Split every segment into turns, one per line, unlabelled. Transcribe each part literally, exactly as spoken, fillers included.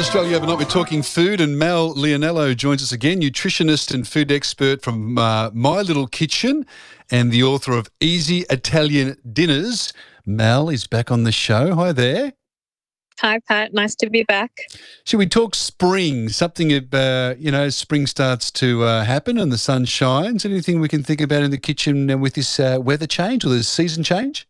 Australia Overnight, we're talking food, and Mel Leonello joins us again, nutritionist and food expert from uh, My Little Kitchen and the author of Easy Italian Dinners. Mel is back on the show. Hi there.
Hi, Pat. Nice to be back.
Should we talk spring, something, uh, you know, as spring starts to uh, happen and the sun shines? Anything we can think about in the kitchen with this uh, weather change or this season change?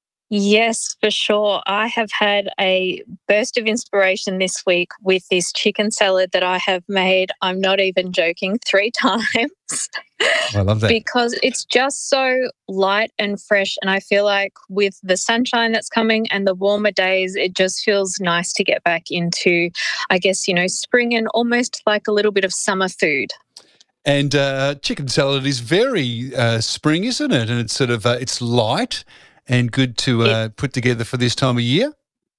Yes, for sure. I have had a burst of inspiration this week with this chicken salad that I have made. I'm not even joking, three times.
I love that.
Because it's just so light and fresh. And I feel like with the sunshine that's coming and the warmer days, it just feels nice to get back into, I guess, you know, spring and almost like a little bit of summer food.
And uh, chicken salad is very uh, spring, isn't it? And it's sort of, uh, it's light and good to uh, put together for this time of year?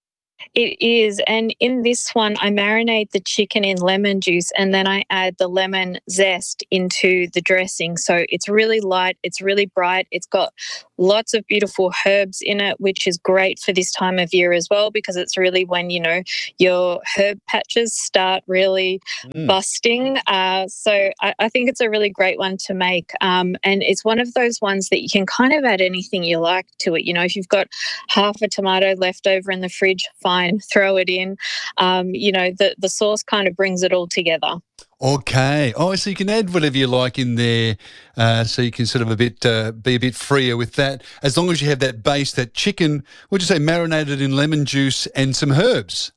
It is. And in this one, I marinate the chicken in lemon juice and then I add the lemon zest into the dressing. So it's really light, it's really bright, it's got lots of beautiful herbs in it, which is great for this time of year as well, because it's really when, you know, your herb patches start really mm. busting. Uh, so I, I think it's a really great one to make. Um, and it's one of those ones that you can kind of add anything you like to it. You know, if you've got half a tomato left over in the fridge, fine, throw it in. Um, you know, the, the sauce kind of brings it all together.
Okay. Oh, so you can add whatever you like in there, uh, so you can sort of a bit uh, be a bit freer with that, as long as you have that base, that chicken, would you say marinated in lemon juice and some herbs?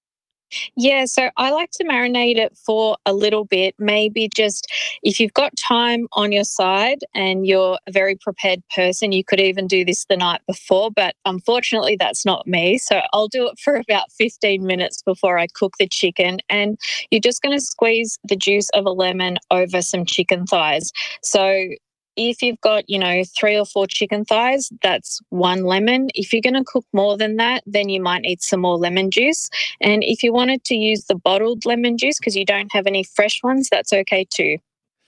Yeah, so I like to marinate it for a little bit, maybe just if you've got time on your side and you're a very prepared person, you could even do this the night before, but unfortunately that's not me. So I'll do it for about fifteen minutes before I cook the chicken, and you're just going to squeeze the juice of a lemon over some chicken thighs. So if you've got, you know, three or four chicken thighs, that's one lemon. If you're going to cook more than that, then you might need some more lemon juice. And if you wanted to use the bottled lemon juice because you don't have any fresh ones, that's okay too.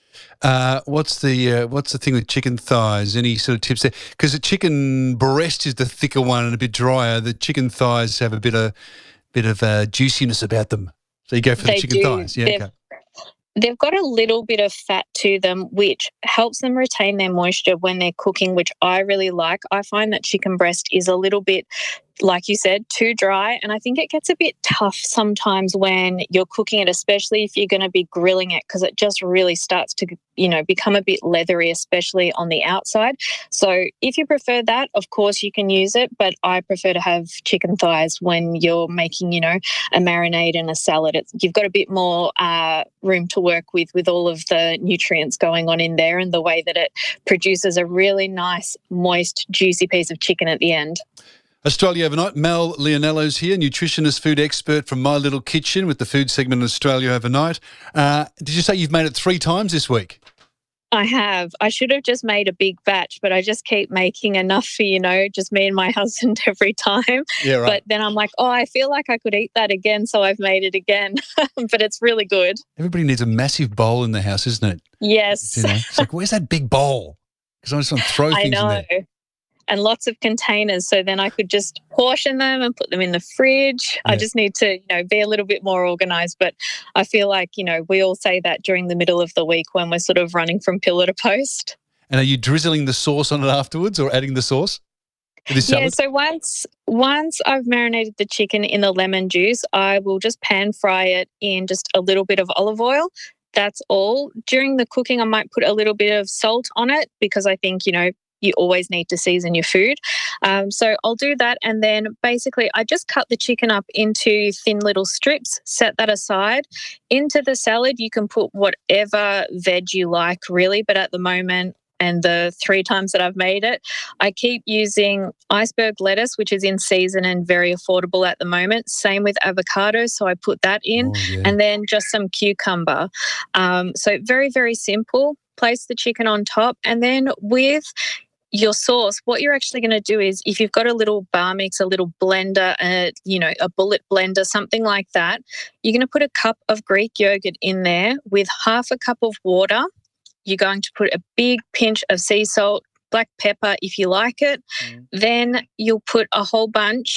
Uh, what's the uh, what's the thing with chicken thighs? Any sort of tips there? Because the chicken breast is the thicker one and a bit drier. The chicken thighs have a bit of bit of uh, juiciness about them. So you go for
they
the chicken
do.
thighs. Yeah.
They've,
okay.
They've got a little bit of fat to them, which helps them retain their moisture when they're cooking, which I really like. I find that chicken breast is a little bit, like you said, too dry. And I think it gets a bit tough sometimes when you're cooking it, especially if you're going to be grilling it, because it just really starts to, you know, become a bit leathery, especially on the outside. So if you prefer that, of course you can use it, but I prefer to have chicken thighs when you're making, you know, a marinade and a salad. It's, you've got a bit more uh, room to work with, with all of the nutrients going on in there and the way that it produces a really nice, moist, juicy piece of chicken at the end.
Australia Overnight, Mel Leonello's here, nutritionist, food expert from My Little Kitchen with the food segment of Australia Overnight. Uh, did you say you've made it three times this week?
I have. I should have just made a big batch, but I just keep making enough for, you know, just me and my husband every time.
Yeah, right.
But then I'm like, oh, I feel like I could eat that again, so I've made it again. But it's really good.
Everybody needs a massive bowl in the house, isn't it?
Yes.
You know, it's like, where's that big bowl? Because I just want to throw things
I know.
in there.
And lots of containers, so then I could just portion them and put them in the fridge. Yeah. I just need to, you know, be a little bit more organised. But I feel like, you know, we all say that during the middle of the week when we're sort of running from pillar to post.
And are you drizzling the sauce on it afterwards or adding the sauce to this salad?
Yeah, so once once I've marinated the chicken in the lemon juice, I will just pan fry it in just a little bit of olive oil. That's all. During the cooking, I might put a little bit of salt on it because I think, you know, you always need to season your food. Um, so I'll do that. And then basically I just cut the chicken up into thin little strips, set that aside. Into the salad, you can put whatever veg you like, really. But at the moment, and the three times that I've made it, I keep using iceberg lettuce, which is in season and very affordable at the moment. Same with avocado. So I put that in.
Oh, yeah.
And then just some cucumber. Um, so very, very simple. Place the chicken on top. And then with your sauce, what you're actually going to do is if you've got a little bar mix, a little blender, uh, you know, a bullet blender, something like that, you're going to put a cup of Greek yogurt in there with half a cup of water. You're going to put a big pinch of sea salt, black pepper if you like it. Mm. Then you'll put a whole bunch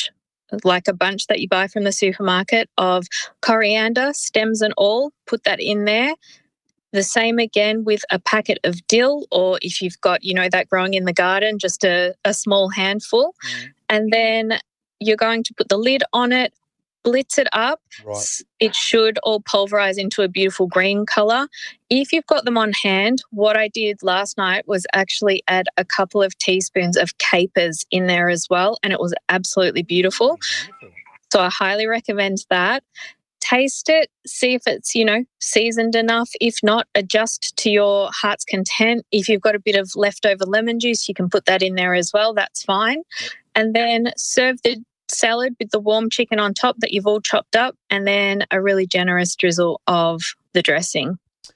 like a bunch that you buy from the supermarket of coriander, stems and all, put that in there. The same again with a packet of dill, or if you've got, you know, that growing in the garden, just a, a small handful. Mm. And then you're going to put the lid on it, blitz it up.
Right.
It should all pulverize into a beautiful green colour. If you've got them on hand, what I did last night was actually add a couple of teaspoons of capers in there as well, and it was absolutely beautiful. Wonderful. So I highly recommend that. Taste it, see if it's, you know, seasoned enough. If not, adjust to your heart's content. If you've got a bit of leftover lemon juice, you can put that in there as well. That's fine. Yep. And then serve the salad with the warm chicken on top that you've all chopped up, and then a really generous drizzle of the dressing.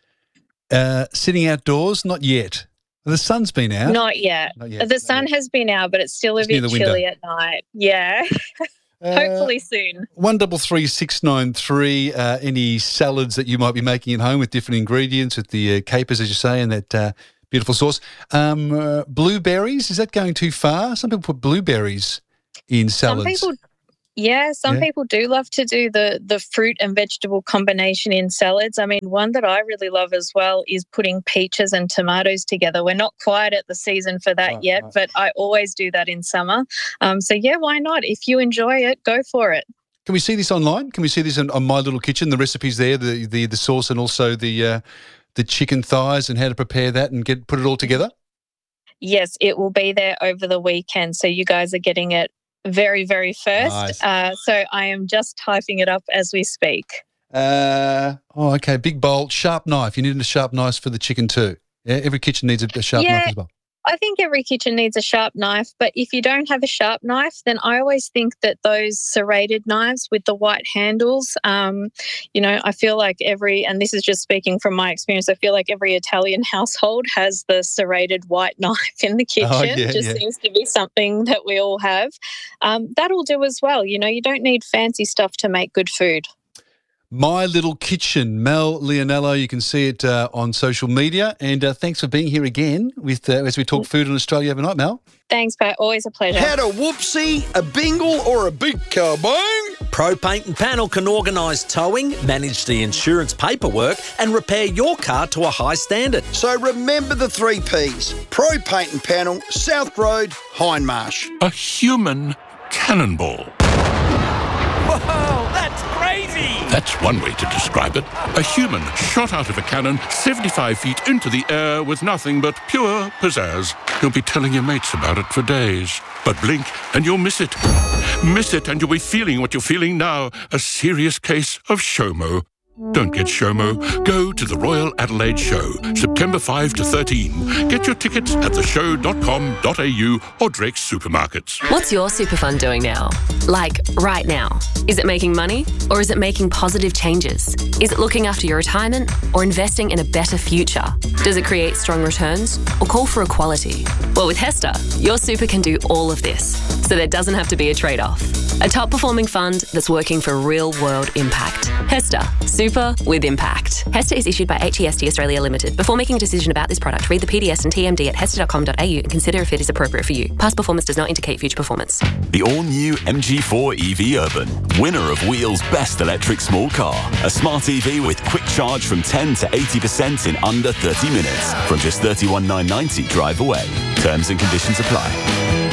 Uh, sitting outdoors? Not yet. The sun's been out.
Not yet. Not yet. The sun has been out, but it's still a
Just
bit chilly at night. Yeah. Hopefully soon.
One double three six nine three. Uh, any salads that you might be making at home with different ingredients, with the uh, capers, as you say, and that uh, beautiful sauce. Um, uh, blueberries, is that going too far? Some people put blueberries in salads.
Some people, yeah, some
yeah.
people do love to do the the fruit and vegetable combination in salads. I mean, one that I really love as well is putting peaches and tomatoes together. We're not quite at the season for that
right,
yet,
right.
but I always do that in summer. Um, so yeah, why not? If you enjoy it, go for it.
Can we see this online? Can we see this on, on My Little Kitchen? The recipes there, the the, the sauce, and also the uh, the chicken thighs, and how to prepare that and get put it all together?
Yes, it will be there over the weekend. So you guys are getting it very, very first.
Nice.
Uh, so I am just typing it up as we speak.
Uh, oh, okay. Big bowl, sharp knife. You need a sharp knife for the chicken too. Yeah, every kitchen needs a, a sharp
yeah,
knife as well.
I think every kitchen needs a sharp knife, but if you don't have a sharp knife, then I always think that those serrated knives with the white handles, um, you know, I feel like every, and this is just speaking from my experience, I feel like every Italian household has the serrated white knife in the kitchen.
Oh, yeah,
it just
yeah.
seems to be something that we all have. Um, that'll do as well. You know, you don't need fancy stuff to make good food.
My Little Kitchen, Mel Leonello. You can see it uh, on social media. And uh, thanks for being here again with uh, as we talk food in Australia overnight, Mel.
Thanks, Pat. Always a pleasure.
Had a whoopsie, a bingle, or a big kaboom?
Pro Paint and Panel can organise towing, manage the insurance paperwork, and repair your car to a high standard.
So remember the three Ps. Pro Paint and Panel, South Road, Hindmarsh.
A human cannonball.
Whoa, that's crazy!
That's one way to describe it. A human shot out of a cannon seventy-five feet into the air with nothing but pure pizzazz. You'll be telling your mates about it for days. But blink and you'll miss it. Miss it and you'll be feeling what you're feeling now. A serious case of SHOMO. Don't get SHOMO. Go to the Royal Adelaide Show, September fifth to thirteen. Get your tickets at the show dot com dot a u or Drake's supermarkets.
What's your super fund doing now? Like, right now? Is it making money? Or is it making positive changes? Is it looking after your retirement? Or investing in a better future? Does it create strong returns? Or call for equality? Well, with Hester, your super can do all of this, so there doesn't have to be a trade-off. A top-performing fund that's working for real-world impact. Hester, super with impact. Hester is issued by H E S T Australia Limited. Before making a decision about this product, read the P D S and T M D at hester dot com dot a u and consider if it is appropriate for you. Past performance does not indicate future performance.
The all-new M G four E V Urban, winner of Wheel's Best Electric Small Car. A smart E V with quick charge from ten to eighty percent in under thirty minutes. From just thirty-one thousand nine hundred ninety drive away. Terms and conditions apply.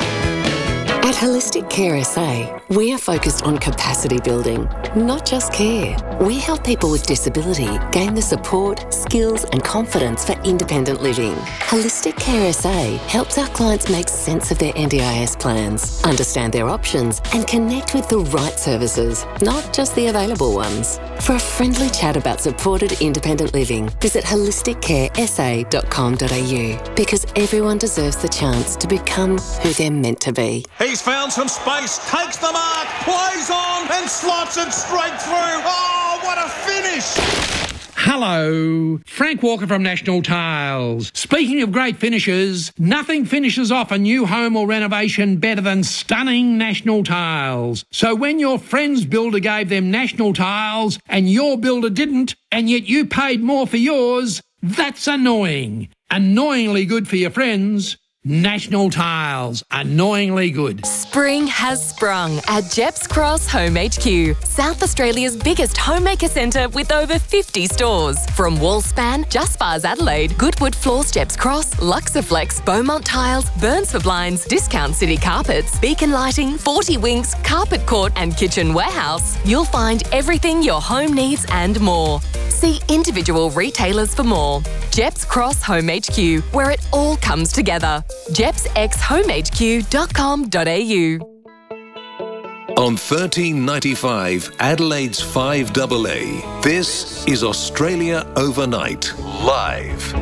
At Holistic Care S A, we are focused on capacity building, not just care. We help people with disability gain the support, skills and confidence for independent living. Holistic Care S A helps our clients make sense of their N D I S plans, understand their options and connect with the right services, not just the available ones. For a friendly chat about supported independent living, visit holistic care s a dot com dot a u, because everyone deserves the chance to become who they're meant to be.
He's found some space, takes the mark, plays on and slots it straight through. Oh, what a finish!
Hello, Frank Walker from National Tiles. Speaking of great finishes, nothing finishes off a new home or renovation better than stunning National Tiles. So when your friend's builder gave them National Tiles and your builder didn't, and yet you paid more for yours, that's annoying. Annoyingly good for your friends. National Tiles, annoyingly good.
Spring has sprung at Jeps Cross Home H Q, South Australia's biggest homemaker centre with over fifty stores. From Wallspan, Just Bars Adelaide, Goodwood Floors Jeps Cross, Luxaflex, Beaumont Tiles, Burns for Blinds, Discount City Carpets, Beacon Lighting, forty Winks, Carpet Court and Kitchen Warehouse, you'll find everything your home needs and more. See individual retailers for more. Jeps Cross Home H Q, where it all comes together. jeps x home h q dot com dot a u.
On thirteen ninety-five, Adelaide's five A A, this is Australia Overnight, live.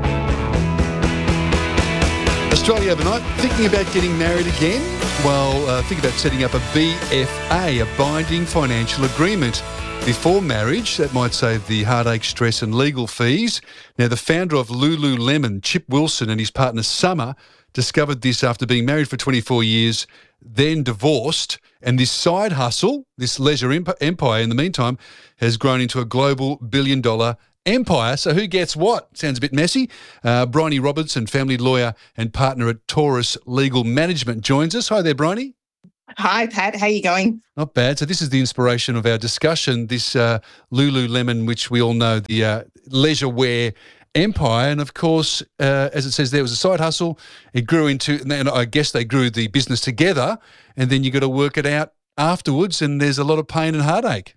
Australia Overnight, thinking about getting married again? Well, uh, think about setting up a B F A, a binding financial agreement. Before marriage, that might save the heartache, stress and legal fees. Now, the founder of Lululemon, Chip Wilson, and his partner Summer discovered this after being married for twenty-four years, then divorced. And this side hustle, this leisure emp- empire in the meantime, has grown into a global billion-dollar empire. So who gets what? Sounds a bit messy. Uh, Bryony Robertson, family lawyer and partner at Taurus Legal Management, joins us. Hi there, Bryony.
Hi, Pat. How are you going?
Not bad. So this is the inspiration of our discussion, this uh, Lululemon, which we all know, the uh, leisure wear empire. And, of course, uh, as it says there, it was a side hustle. It grew into, and I guess they grew the business together, and then you got to work it out afterwards, and there's a lot of pain and heartache.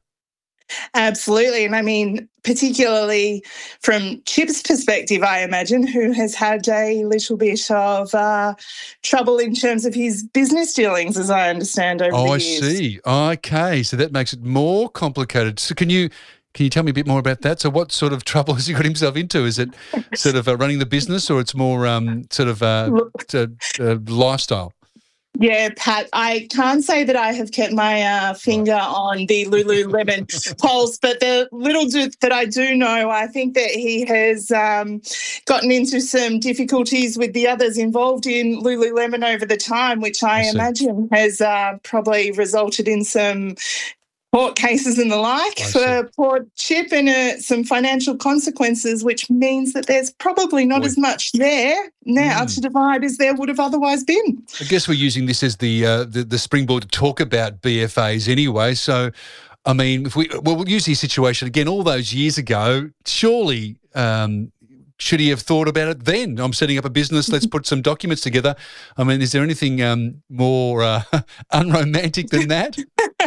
Absolutely. And I mean, particularly from Chip's perspective, I imagine, who has had a little bit of uh, trouble in terms of his business dealings, as I understand, over
oh,
the
I
years.
I see. Okay. So that makes it more complicated. So can you can you tell me a bit more about that? So what sort of trouble has he got himself into? Is it sort of uh, running the business, or it's more um, sort of uh, uh, uh, lifestyle?
Yeah, Pat, I can't say that I have kept my uh, finger on the Lululemon pulse, but the little do- that I do know, I think that he has um, gotten into some difficulties with the others involved in Lululemon over the time, which I, I imagine has uh, probably resulted in some court cases and the like I for see. poor Chip, and uh, some financial consequences, which means that there's probably not Boy. as much there now mm. to divide as there would have otherwise been.
I guess we're using this as the, uh, the the springboard to talk about B F As anyway. So, I mean, if we well, we'll use the situation again all those years ago. Surely, um, should he have thought about it then? I'm setting up a business. Let's put some documents together. I mean, is there anything um, more uh, unromantic than that?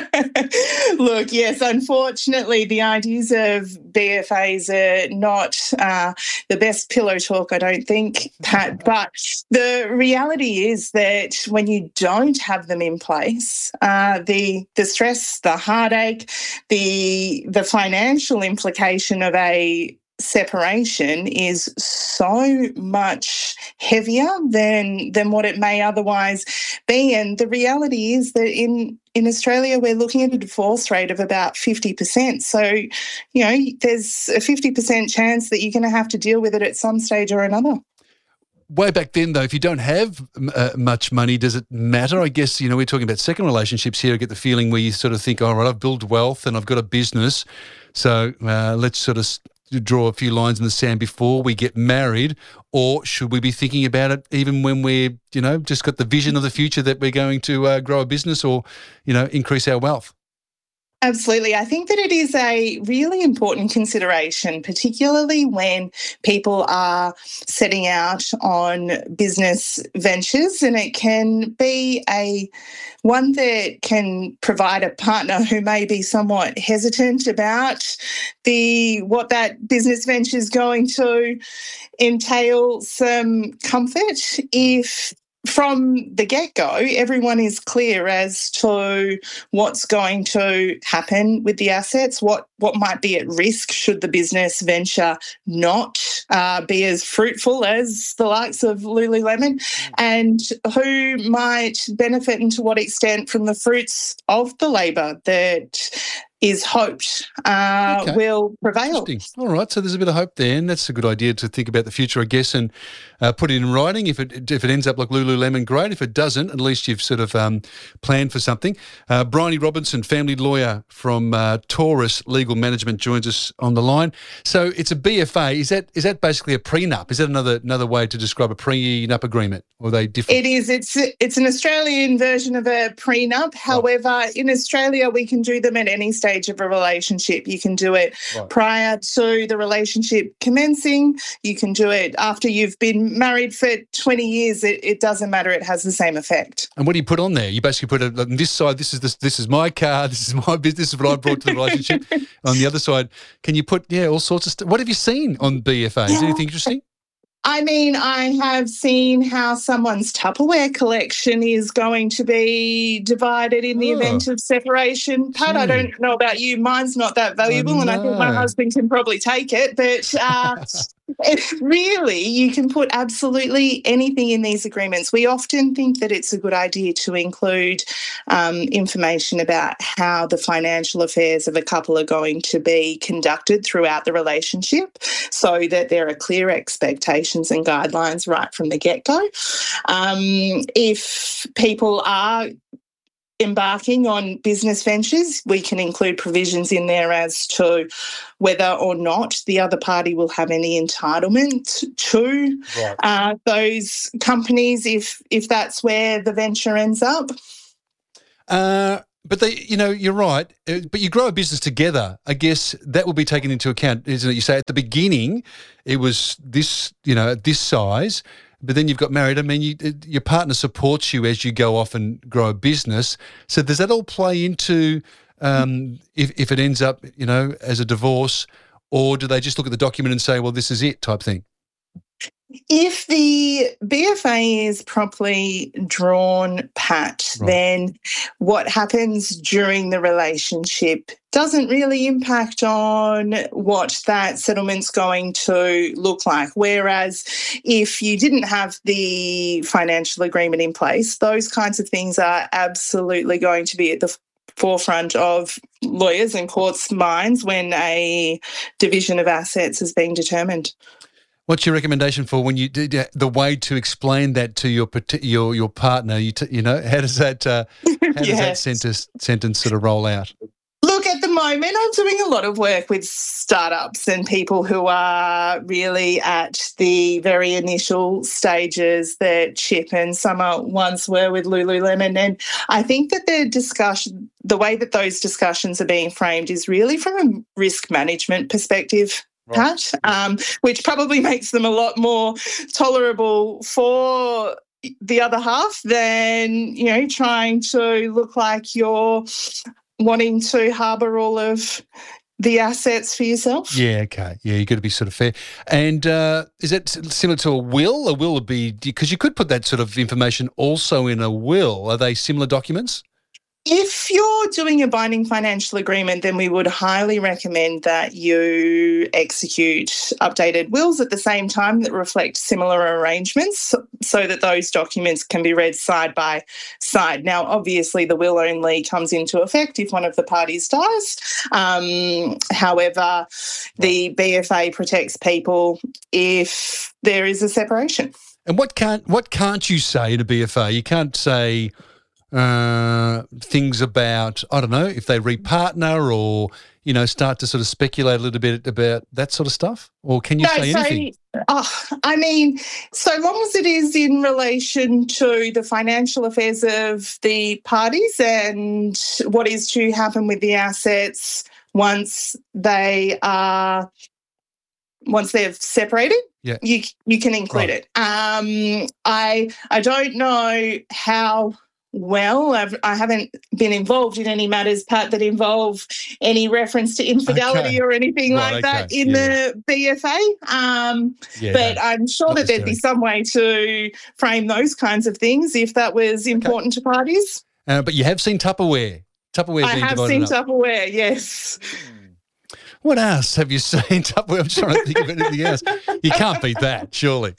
Look, yes, unfortunately, the ideas of B F As are not uh, the best pillow talk, I don't think, Pat. But the reality is that when you don't have them in place, uh, the the stress, the heartache, the the financial implication of a separation is so much heavier than than what it may otherwise be. And the reality is that in in Australia, we're looking at a divorce rate of about fifty percent. So, you know, there's a fifty percent chance that you're going to have to deal with it at some stage or another.
Way back then, though, if you don't have uh, much money, does it matter? I guess, you know, we're talking about second relationships here. I get the feeling where you sort of think, all right, I've built wealth and I've got a business, so uh, let's sort of draw a few lines in the sand before we get married. Or should we be thinking about it even when we're, you know, just got the vision of the future that we're going to uh, grow a business or, you know, increase our wealth?
Absolutely. I think that it is a really important consideration, particularly when people are setting out on business ventures, and it can be a one that can provide a partner who may be somewhat hesitant about the what that business venture is going to entail some comfort if from the get-go, everyone is clear as to what's going to happen with the assets, what, what might be at risk should the business venture not uh, be as fruitful as the likes of Lululemon, and who might benefit and to what extent from the fruits of the labour that is hoped uh,
Okay.
will prevail.
Interesting. All right, so there's a bit of hope there, and that's a good idea to think about the future, I guess, and uh, put it in writing. If it if it ends up like Lululemon, great. If it doesn't, at least you've sort of um, planned for something. Uh, Bryony Robinson, family lawyer from uh, Taurus Legal Management, joins us on the line. So it's a B F A. Is that is that basically a prenup? Is that another another way to describe a prenup agreement, or are they different?
It is. It's it's an Australian version of a prenup. However, in Australia, we can do them at any stage of a relationship. You can do it
Right.
prior to the relationship commencing. You can do it after you've been married for twenty years. It, it doesn't matter. It has the same effect.
And what do you put on there? You basically put it on this side. This is this. This is my car. This is my business. This is what I brought to the relationship. On the other side, can you put yeah all sorts of stuff? What have you seen on B F A? Is there anything interesting?
I mean, I have seen how someone's Tupperware collection is going to be divided in the
Oh.
event of separation. Pat, I
Gee.
don't know about you. Mine's not that valuable, and I think my
know.
husband can probably take it. But uh, it really, you can put absolutely anything in these agreements. We often think that it's a good idea to include um, information about how the financial affairs of a couple are going to be conducted throughout the relationship, so that there are clear expectations and guidelines right from the get-go. Um, if people are embarking on business ventures, we can include provisions in there as to whether or not the other party will have any entitlement to
Right.
uh, those companies if if that's where the venture ends up.
Uh, but they, you know, you're right. uh, But you grow a business together. I guess that will be taken into account, isn't it? You say at the beginning, it was this, you know, at this size. But then you've got married. I mean, you, it- your partner supports you as you go off and grow a business. So does that all play into um, if if it ends up, you know, as a divorce, or do they just look at the document and say, well, this is it, type thing?
If the B F A is properly drawn, Pat,
Right.
then what happens during the relationship doesn't really impact on what that settlement's going to look like. Whereas if you didn't have the financial agreement in place, those kinds of things are absolutely going to be at the forefront of lawyers and courts' minds when a division of assets is being determined.
What's your recommendation for when you did the way to explain that to your parti- your your partner? You t- you know, how does that uh, how does that
Yes.
sentence sentence sort of roll out?
Look, at the moment, I'm doing a lot of work with startups and people who are really at the very initial stages that Chip and Summer once were with Lululemon. And I think that the discussion, the way that those discussions are being framed is really from a risk management perspective. Pat, um, which probably makes them a lot more tolerable for the other half than, you know, trying to look like you're wanting to harbour all of the assets for yourself.
Yeah, okay. Yeah, you got to be sort of fair. And uh, is that s- similar to a will? A will would be because you could put that sort of information also in a will. Are they similar documents?
If you're doing a binding financial agreement, then we would highly recommend that you execute updated wills at the same time that reflect similar arrangements so- so that those documents can be read side by side. Now, obviously, the will only comes into effect if one of the parties dies. Um, however, the B F A protects people if there is a separation.
And what can't what can't you say in a B F A? You can't say uh, things about, I don't know, if they repartner or, you know, start to sort of speculate a little bit about that sort of stuff? Or can you
No,
say
so,
anything?
oh, I mean, so long as it is in relation to the financial affairs of the parties and what is to happen with the assets once they are once they've separated,
Yeah.
you you can include
Right.
it. Um, I I don't know how well I've, I haven't been involved in any matters, Pat, that involve any reference to infidelity
Okay.
or anything
Right,
like that
okay.
in
Yeah,
the B F A. Um,
Yeah,
but
no,
I'm sure
not
that there'd be some way to frame those kinds of things if that was important to parties.
Uh, but you have seen Tupperware. Tupperware
I
being
have
divided
seen
up.
Tupperware, yes.
What else have you seen? Tupperware? I'm just trying to think of anything else. You can't beat that, surely.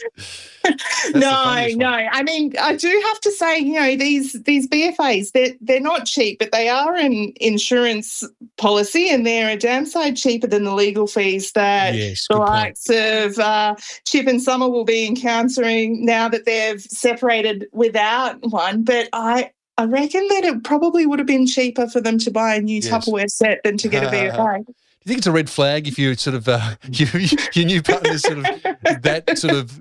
No, no. I mean, I do have to say, you know, these these B F As, they're, they're not cheap, but they are an insurance policy, and they're a damn sight cheaper than the legal fees that
yes,
the likes of uh, Chip and Summer will be encountering now that they've separated without one. But I, I reckon that it probably would have been cheaper for them to buy a new
Yes.
Tupperware set than to get a B F A.
Do you think it's a red flag if you sort of uh, you, your new partner's sort of that sort of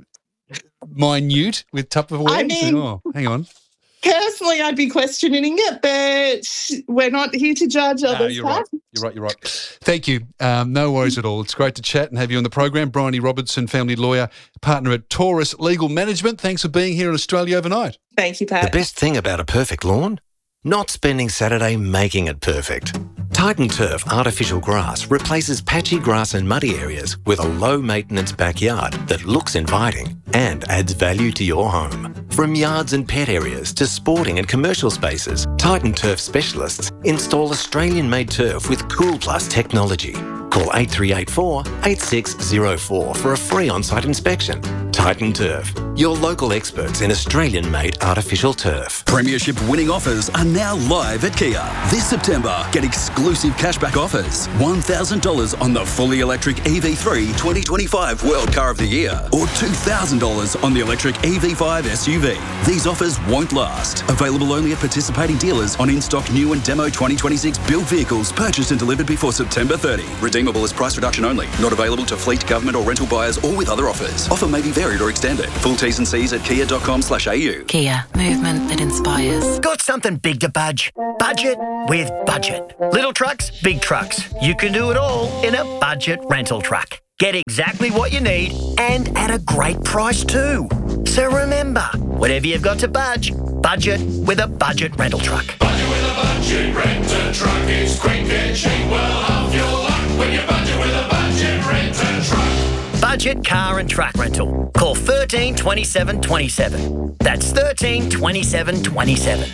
minute with Tupperware?
I mean-
oh, hang on.
Personally, I'd be questioning it, but we're not here to judge
No,
others.
you're right. You're right. You're right. Thank you. Um, no worries at all. It's great to chat and have you on the program. Bryony Robertson, family lawyer, partner at Taurus Legal Management. Thanks for being here in Australia overnight.
Thank you,
The
Pat.
best thing about a perfect lawn? Not spending Saturday making it perfect. Titan Turf Artificial Grass replaces patchy grass and muddy areas with a low-maintenance backyard that looks inviting and adds value to your home. From yards and pet areas to sporting and commercial spaces, Titan Turf specialists install Australian-made turf with Cool Plus technology. Call eight three eight four, eight six zero four for a free on-site inspection. Titan Turf, your local experts in Australian-made artificial turf.
Premiership winning offers are now live at Kia. This September, get exclusive cashback offers. one thousand dollars on the fully electric E V three twenty twenty-five World Car of the Year or two thousand dollars on the electric E V five S U V. These offers won't last. Available only at participating dealers on in-stock new and demo twenty twenty-six built vehicles purchased and delivered before September thirtieth. Redeemable as price reduction only. Not available to fleet, government or rental buyers or with other offers. Offer may be varied or extended. Full T's and C's at kia dot com slash a u.
Kia, movement that inspires. Got something big to budge? Budget with Budget. Little trucks, big trucks. You can do it all in a budget rental truck. Get exactly what you need and at a great price too. So remember, whatever you've got to budge, budget with a budget rental truck.
Budget with a budget rent-a truck is quick and cheap. Well, have your luck when you budget with a budget rent-a truck.
Budget car and truck rental. Call thirteen twenty-seven twenty-seven. That's thirteen twenty-seven twenty-seven.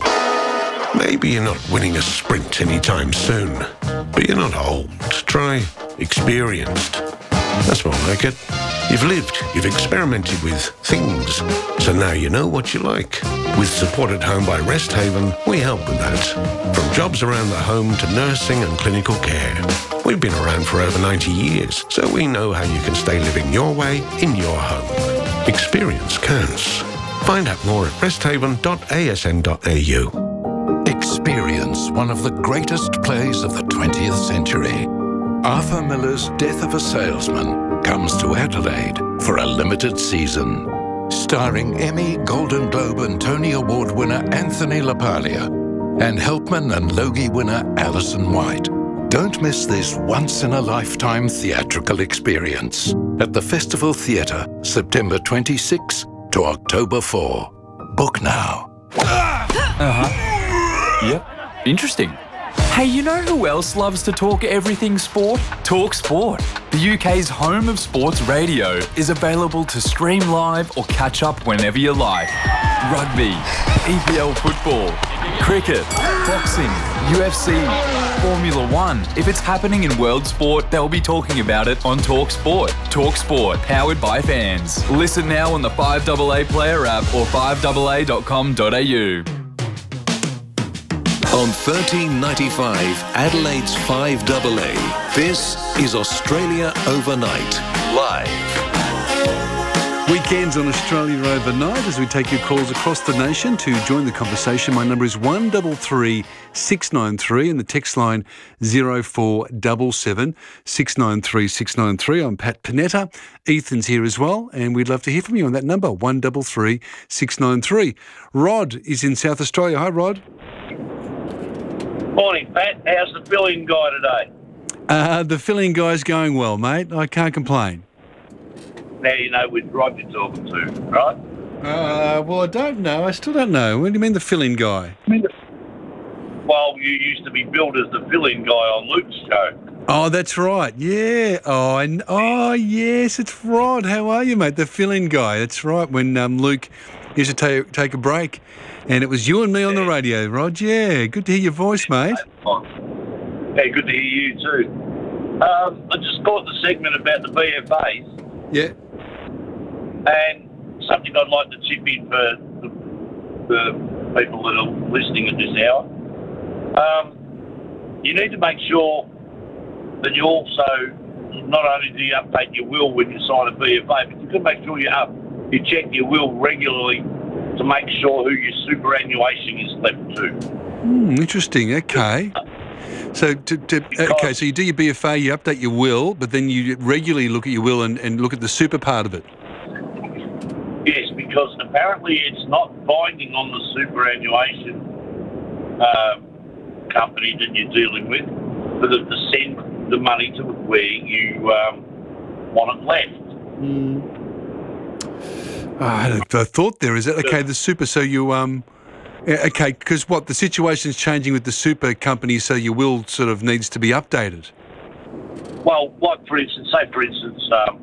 Maybe you're not winning a sprint anytime soon, but you're not old. Try experienced. That's more like it. You've lived, you've experimented with things, so now you know what you like. With Support at Home by Rest Haven, we help with that. From jobs around the home to nursing and clinical care. We've been around for over ninety years, so we know how you can stay living your way in your home. Experience counts. Find out more at rest haven dot a s n dot a u.
Experience one of the greatest plays of the twentieth century. Arthur Miller's Death of a Salesman comes to Adelaide for a limited season. Starring Emmy, Golden Globe and Tony Award winner Anthony LaPaglia and Helpman and Logie winner Alison White. Don't miss this once-in-a-lifetime theatrical experience at the Festival Theatre, September twenty-sixth to October fourth. Book now.
Uh-huh. Yep. Interesting. Hey, you know who else loves to talk everything sport? Talk Sport. The U K's home of sports radio is available to stream live or catch up whenever you like. Rugby, E P L football, cricket, boxing, U F C, Formula One. If it's happening in world sport, they'll be talking about it on Talk Sport. Talk Sport, powered by fans. Listen now on the five A A Player app or five A A dot com dot a u.
On thirteen ninety-five, Adelaide's five A A, this is Australia Overnight, live.
Weekends on Australia Overnight as we take your calls across the nation to join the conversation. My number is one three three, six nine three and the text line zero four seven seven, six nine three, six nine three. I'm Pat Panetta. Ethan's here as well, and we'd love to hear from you on that number, one three three, six nine three. Rod is in South Australia. Hi, Rod.
Morning, Pat. How's the filling guy today?
Uh, the filling guy's going well, mate. I can't complain.
Now you know which Rod you're talking to, right?
Uh, well, I don't know. I still don't know. What do you mean the filling guy?
Well, you used to be billed as the filling guy on Luke's show.
Oh, that's right. Yeah. Oh, I, oh, yes, it's Rod. How are you, mate? The filling guy. That's right. When um, Luke used to take take a break, and it was you and me on the radio, Rod. Yeah. Good to hear your voice, mate.
Yeah, good to hear you too. Um, I just caught the segment about the B F As.
Yeah.
And something I'd like to chip in for the, the people that are listening at this hour. Um, you need to make sure that you also, not only do you update your will when you sign a B F A, but you can make sure you up, you check your will regularly to make sure who your superannuation is left to.
Hmm, interesting. Okay. So, to, to, okay, so you do your B F A, you update your will, but then you regularly look at your will and, and look at the super part of it.
Yes, because apparently it's not binding on the superannuation uh, company that you're dealing with for them to send the money to where you um, want it left.
Mm. Oh, I had a, a thought there. Is it okay? The super. So you um, yeah, okay, because what the situation's changing with the super company, so your will sort of needs to be updated.
Well, like for instance, say for instance, um,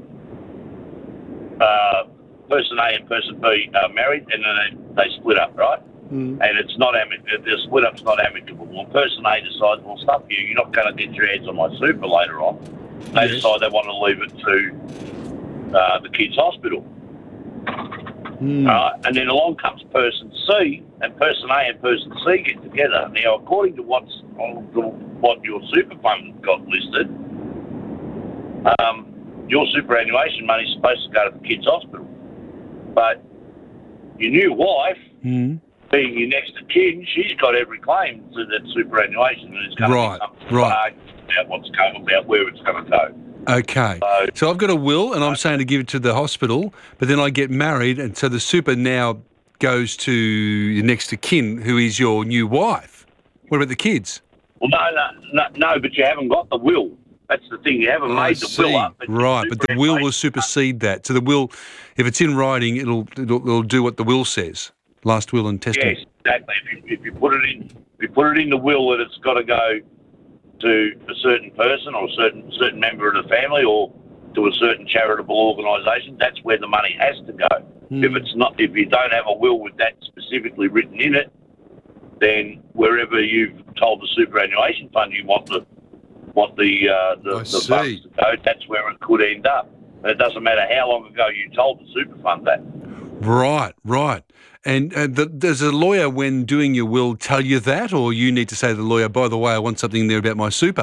uh, person A and person B are married, and then they, they split up, right?
Mm.
And it's not amicable. The split up's not amicable. Well, person A decides, well, stuff you. You're not going to get your hands on my super later on. They
Yes.
decide they want to leave it to uh, the kids' hospital.
Mm.
Uh, and then along comes person C, and person A and person C get together. Now, according to what's to what your super fund got listed, um, your superannuation money is supposed to go to the kids' hospital. But your new wife,
Mm.
being your next of kin, she's got every claim to that superannuation, and it's going
Right,
to be something
right.
about what's going about where it's going to go.
Okay. So I've got a will, and I'm saying to give it to the hospital, but then I get married, and so the super now goes to your next of kin, who is your new wife. What about the kids?
Well, no, no, no, no, but you haven't got the will. That's the thing. You haven't
I
made the
see.
will up. But
Right, but the will will supersede that. So the will, if it's in writing, it'll it'll, it'll do what the will says. Last will and testament.
Yes, exactly. If you, if you put it in, if you put it in the will that it's got to go to a certain person or a certain certain member of the family or to a certain charitable organisation, that's where the money has to go.
Mm.
If it's not, if you don't have a will with that specifically written in it, then wherever you've told the superannuation fund you want the want the uh, the, the
see.
funds to go, that's where it could end up. And it doesn't matter how long ago you told the super fund that.
Right, right. And uh, the, does a lawyer, when doing your will, tell you that, or you need to say to the lawyer, by the way, I want something there about my super?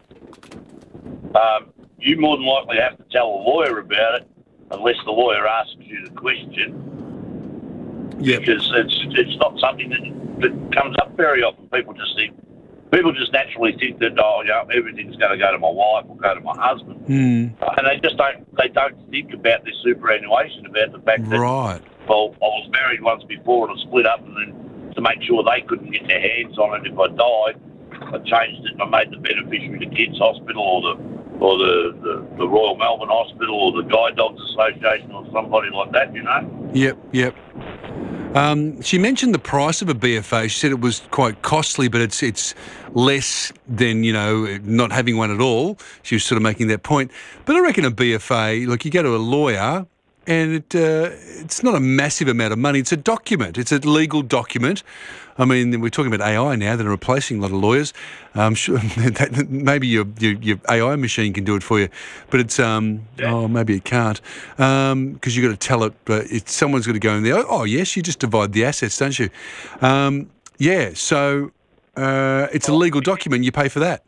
Um, you more than likely have to tell a lawyer about it, unless the lawyer asks you the question.
Yep.
Because it's it's not something that, that comes up very often. People just think, people just naturally think that, oh, you know, everything's going to go to my wife or go to my husband,
Mm.
and they just don't they don't think about this superannuation, about the fact that,
Right.
well, I was married once before and I split up, and then to make sure they couldn't get their hands on it if I died, I changed it and I made the beneficiary the Kids Hospital or the or the, the, the Royal Melbourne Hospital or the Guide Dogs Association or somebody like that, you know?
Yep, yep. Um, she mentioned the price of a B F A. She said it was quite costly, but it's it's less than, you know, not having one at all. She was sort of making that point. But I reckon a B F A, look, you go to a lawyer and it uh, it's not a massive amount of money. It's a document. It's a legal document. I mean, we're talking about A I now that are replacing a lot of lawyers. I'm sure that maybe your, your your A I machine can do it for you, but it's um oh maybe it can't because um, you've got to tell it. But it's someone's got to go in there. Oh, oh yes, you just divide the assets, don't you? Um, yeah. So uh, it's a legal document. You pay for that.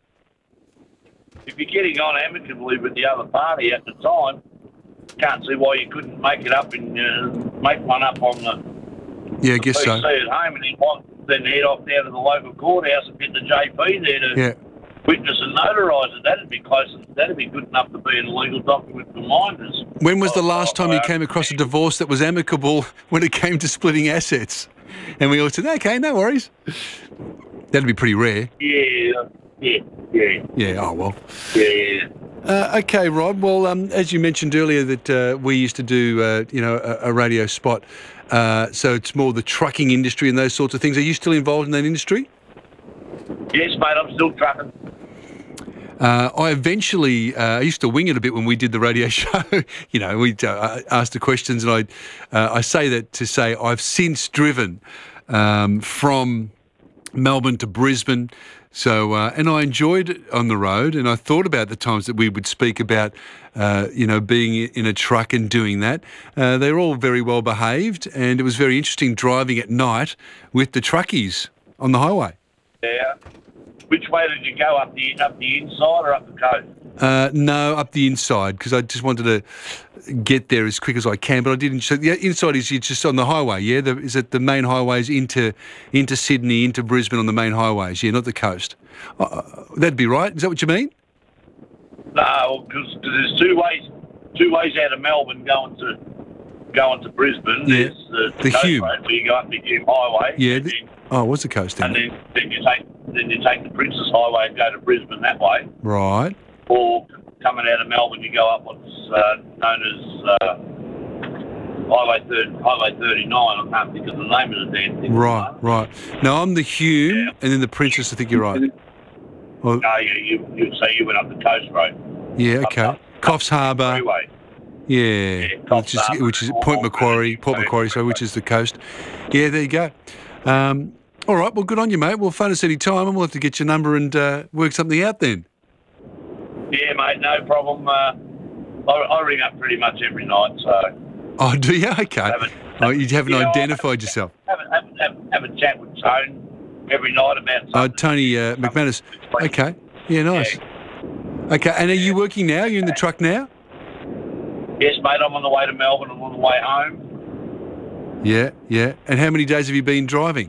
If you're getting on amicably with the other party at the time, can't see why you couldn't make it up and uh, make one up on the
Yeah, I guess
P C
so.
at home, and then, want, then head off down to the local courthouse and get the J P there to
Yeah.
witness and notarise it. That'd be close. That'd be good enough to be in a legal document for minders.
When was the last time you came across a divorce that was amicable when it came to splitting assets? And we all said, okay, no worries. That'd be pretty rare.
Yeah, yeah, yeah,
Yeah, oh well.
yeah.
Uh, okay, Rod. Well, um, as you mentioned earlier, that uh, we used to do, uh, you know, a, a radio spot. Uh, so it's more the trucking industry and those sorts of things. Are you still involved in that industry?
Yes, mate. I'm still trucking.
Uh, I eventually, uh, I used to wing it a bit when we did the radio show. you know, we uh, asked the questions, and I, uh, I say that to say I've since driven um, from Melbourne to Brisbane. So, uh, and I enjoyed it on the road, and I thought about the times that we would speak about, uh, you know, being in a truck and doing that. Uh, they're all very well behaved, and it was very interesting driving at night with the truckies on the highway.
Yeah. Which way did you go? Up the up the inside or up the coast?
Uh, no, up the inside, because I just wanted to get there as quick as I can, but I didn't. So the inside is just on the highway, yeah? The, is it the main highways into into Sydney, into Brisbane on the main highways, yeah, not the coast? Uh, that'd be right. Is that what you mean?
No, because there's two ways two ways out of Melbourne going to going to Brisbane.
Yeah.
There's the,
The
coast
Hume.
road where you go up the Hume Highway.
Yeah.
And
The,
then,
oh, what's the coast then?
and then, then you take then you take the Princess Highway and go to Brisbane that way.
Right.
Or coming out of Melbourne, you go up what's uh, known as uh, Highway thirty, Highway thirty-nine. I can't think of the name of the damn thing.
Right, right. No, I'm the Hume, and then the Princess. I think you're right. Well,
No, you, you, you so you went up the coast road.
yeah, okay. Coffs Harbour.
Freeway.
Yeah, which is, which is Point Macquarie, Port Macquarie, sorry, which is the coast. Yeah, there you go. Um, all right, well, good on you, mate. We'll phone us any time, and we'll have to get your number and uh, work something out then.
Yeah, mate, no problem. Uh, I, I ring up pretty much every night, so
Oh, do you? Okay. Oh, you haven't
Yeah,
identified yourself.
have a, have, a- have, a- have a chat with Tone every night about something.
Oh, Tony uh, McManus. Okay. Yeah, nice. Okay, and are you working now? You're in the truck now?
Yes, mate, I'm on the way to Melbourne. I'm on the way home.
Yeah, yeah. And how many days have you been driving?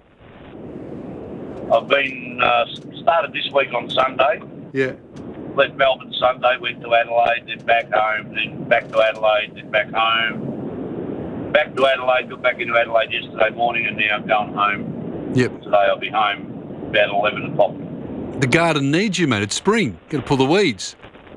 I've been uh, started this week on Sunday.
Yeah.
Left Melbourne Sunday, went to Adelaide, then back home, then back to Adelaide, then back home. Back to Adelaide, got back into Adelaide yesterday morning, and now I'm going home.
Yep.
Today I'll be home about eleven o'clock.
The garden needs you, mate. It's spring. Got to pull the weeds.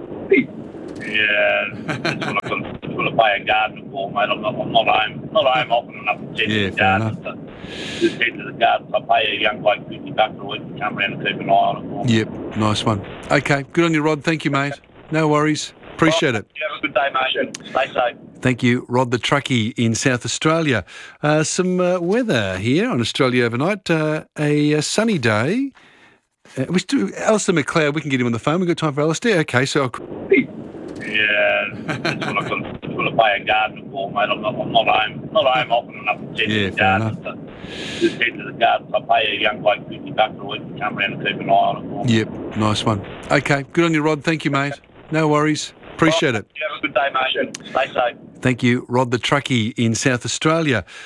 Yeah, that's what I've got to, that's what I pay a gardener for, mate. I'm not, I'm not home, not home often enough to tend
Yeah,
to the
fair
garden. So just tend to the garden. I pay a young bloke fifty bucks a week to come around and keep an eye on it for me.
Yep, nice one. Okay, good on you, Rod. Thank you, mate. No worries. Appreciate it.
You have a good day, mate. Stay safe.
Thank you, Rod the Truckie in South Australia. Uh, some uh, weather here on Australia overnight. Uh, a, a sunny day. Uh, we still, Alistair McLeod, we can get him on the phone. We've got time for Alistair. Okay, so... I'll...
Yeah, that's what I've got to, that's what I pay a gardener for, mate. I'm not, I'm not home, not home often enough to tend
Yeah,
to the
fair
garden. So just tend to the garden. I pay a young bloke fifty bucks a week to come around and keep an eye on it for me.
Yep, nice one. Okay, good on you, Rod. Thank you, mate. No worries. Appreciate it.
You have a good day, mate. Stay safe.
Thank you, Rod the Truckie in South Australia.